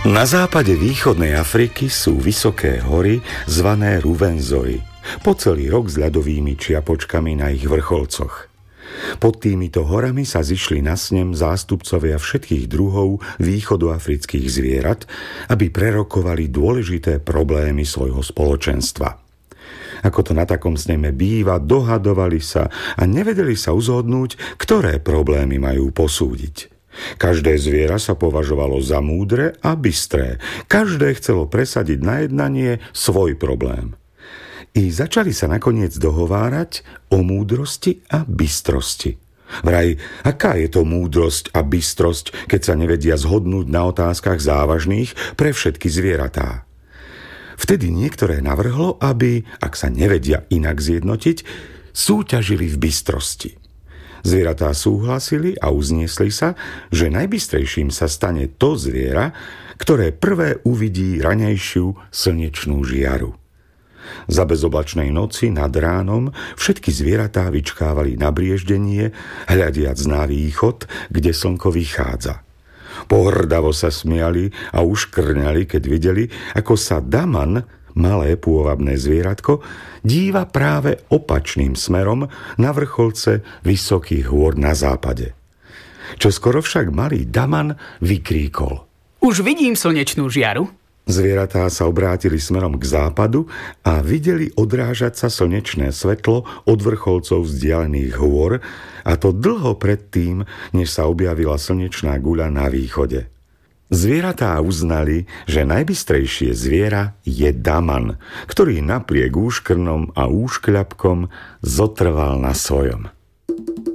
Na západe východnej Afriky sú vysoké hory zvané Ruwenzori, po celý rok s ľadovými čiapočkami na ich vrcholcoch. Pod týmito horami sa zišli na snem zástupcovia všetkých druhov východoafrických zvierat, aby prerokovali dôležité problémy svojho spoločenstva. Ako to na takom sneme býva, dohadovali sa a nevedeli sa uzhodnúť, ktoré problémy majú posúdiť. Každé zviera sa považovalo za múdre a bystré. Každé chcelo presadiť na jednanie svoj problém. I začali sa nakoniec dohovárať o múdrosti a bystrosti. Vraj, aká je to múdrosť a bystrosť, keď sa nevedia zhodnúť na otázkach závažných pre všetky zvieratá? Vtedy niektoré navrhlo, aby, ak sa nevedia inak zjednotiť, súťažili v bystrosti. Zvieratá súhlasili a uzniesli sa, že najbystrejším sa stane to zviera, ktoré prvé uvidí raňajšiu slnečnú žiaru. Za bezoblačnej noci nad ránom všetky zvieratá vyčkávali na brieždenie, hľadiac na východ, kde slnko vychádza. Pohrdavo sa smiali a uškrňali, keď videli, ako sa Daman, malé pôvabné zvieratko, díva práve opačným smerom na vrcholce vysokých hôr na západe. Čoskoro však malý Daman vykríkol: Už vidím slnečnú žiaru. Zvieratá sa obrátili smerom k západu a videli odrážať sa slnečné svetlo od vrcholcov vzdialených hôr, a to dlho predtým, než sa objavila slnečná guľa na východe. Zvieratá uznali, že najbystrejšie zviera je Daman, ktorý napriek úškrnom a úškľapkom zotrval na svojom.